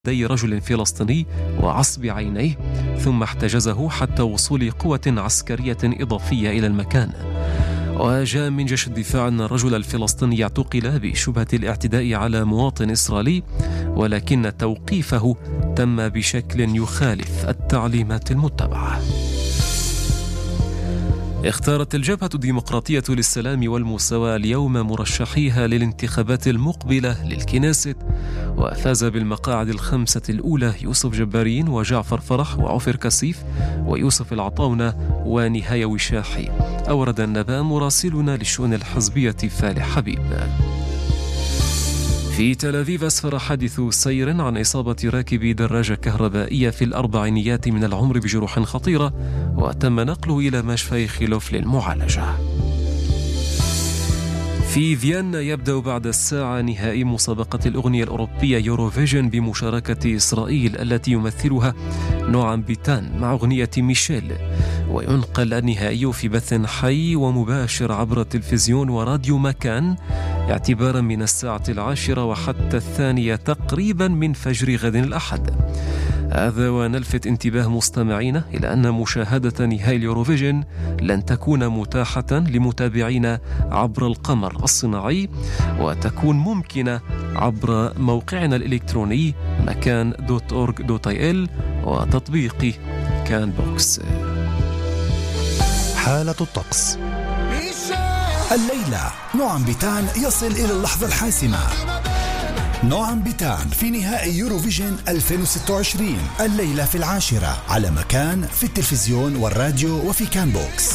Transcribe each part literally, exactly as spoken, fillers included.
يدي رجل فلسطيني وعصب عينيه، ثم احتجزه حتى وصول قوة عسكرية إضافية إلى المكان. وجاء من جيش الدفاع أن الرجل الفلسطيني اعتقل بشبهة الاعتداء على مواطن إسرائيلي، ولكن توقيفه تم بشكل يخالف التعليمات المتبعة. اختارت الجبهة الديمقراطية للسلام والمساواة اليوم مرشحيها للانتخابات المقبلة للكنيست، وفاز بالمقاعد الخمسة الأولى يوسف جبارين وجعفر فرح وعفر كسيف ويوسف العطاونة ونهاية وشاحي. أورد النبأ مراسلنا للشؤون الحزبية فالح حبيب. في تل أبيب أسفر حادث سير عن إصابة راكب دراجة كهربائية في الأربعينيات من العمر بجروح خطيرة، وتم نقله إلى مشفى خلوف للمعالجة. في فيينا يبدأ بعد الساعة نهائي مسابقة الأغنية الأوروبية يوروفيجن بمشاركة إسرائيل التي يمثلها نوعام بيتان مع أغنية ميشيل، وينقل النهائي في بث حي ومباشر عبر التلفزيون وراديو مكان اعتبارا من الساعة العاشرة وحتى الثانية تقريبا من فجر غد الأحد. هذا ونلفت انتباه مستمعينا إلى أن مشاهدة نهائي اليوروفيجن لن تكون متاحة لمتابعينا عبر القمر الصناعي، وتكون ممكنة عبر موقعنا الإلكتروني مكان دوت أورج دوت آي إل وتطبيق كان بوكس. حالة الطقس الليلة. نوعام بيتان يصل إلى اللحظة الحاسمة. نوعام بيتان في نهائي يوروفيجن ألفين وستة وعشرين الليلة في العاشرة على مكان في التلفزيون والراديو وفي كان بوكس.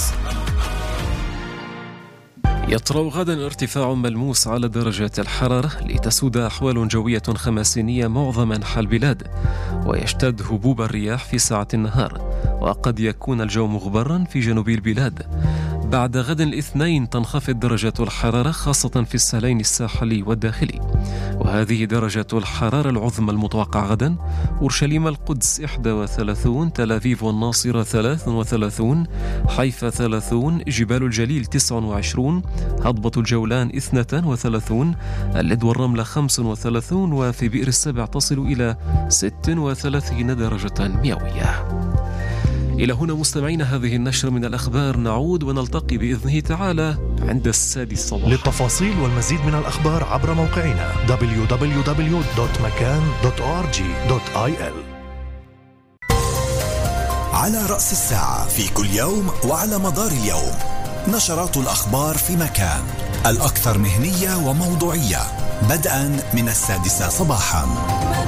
يطرأ غدا ارتفاع ملموس على درجات الحرارة لتسود أحوال جوية خماسينية معظم أنحاء البلاد، ويشتد هبوب الرياح في ساعة النهار، وقد يكون الجو مغبرا في جنوب البلاد. بعد غد الاثنين تنخفض درجات الحرارة خاصة في السهلين الساحلي والداخلي، وهذه درجة الحرارة العظمى المتوقع غدا: أورشليم القدس إحدى وثلاثين، تل أبيب والناصرة ثلاث وثلاثين، حيفا ثلاثين، جبال الجليل تسع وعشرين، هضبة الجولان اثنتين وثلاثين، اللد والرملة خمس وثلاثين، وفي بئر السبع تصل إلى ست وثلاثين درجة مئوية. إلى هنا مستمعين هذه النشرة من الأخبار، نعود ونلتقي بإذنه تعالى عند السادس صباحا. للتفاصيل والمزيد من الأخبار عبر موقعنا دبليو دبليو دبليو دوت مكان دوت أو آر جي دوت آي إل. على رأس الساعة في كل يوم وعلى مدار اليوم نشرات الأخبار في مكان، الأكثر مهنية وموضوعية، بدءا من السادسة صباحا.